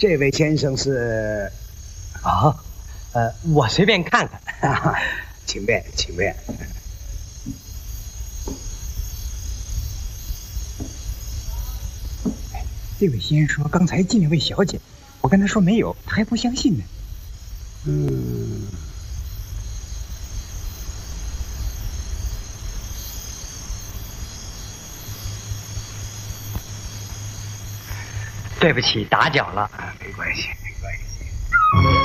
这位先生是？ 啊，我随便看看。 请便，请便。 这位先生说刚才进了位小姐，我跟他说没有，他还不相信呢。 对不起，打搅了。 没关系。